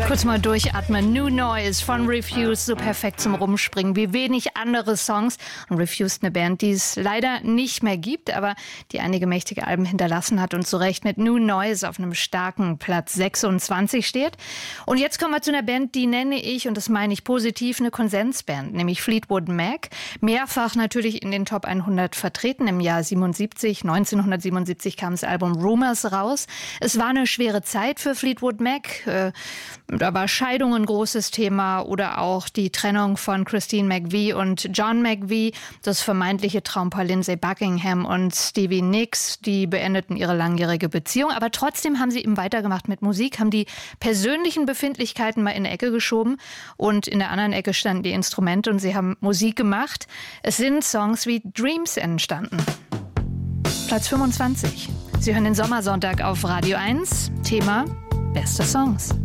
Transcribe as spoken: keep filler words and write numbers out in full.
Kurz mal durchatmen. New Noise von Refused, so perfekt zum Rumspringen wie wenig andere Songs. Und Refused, eine Band, die es leider nicht mehr gibt, aber die einige mächtige Alben hinterlassen hat und zu Recht mit New Noise auf einem starken Platz sechsundzwanzig steht. Und jetzt kommen wir zu einer Band, die nenne ich, und das meine ich positiv, eine Konsensband, nämlich Fleetwood Mac. Mehrfach natürlich in den Top hundert vertreten. Im Jahr siebenundsiebzig, neunzehnhundertsiebenundsiebzig kam das Album Rumours raus. Es war eine schwere Zeit für Fleetwood Mac. Äh, Da war Scheidung ein großes Thema oder auch die Trennung von Christine McVie und John McVie, das vermeintliche Traumpaar Lindsey Buckingham und Stevie Nicks, die beendeten ihre langjährige Beziehung. Aber trotzdem haben sie eben weitergemacht mit Musik, haben die persönlichen Befindlichkeiten mal in eine Ecke geschoben und in der anderen Ecke standen die Instrumente und sie haben Musik gemacht. Es sind Songs wie Dreams entstanden. Platz fünfundzwanzig. Sie hören den Sommersonntag auf Radio eins. Thema: beste Songs.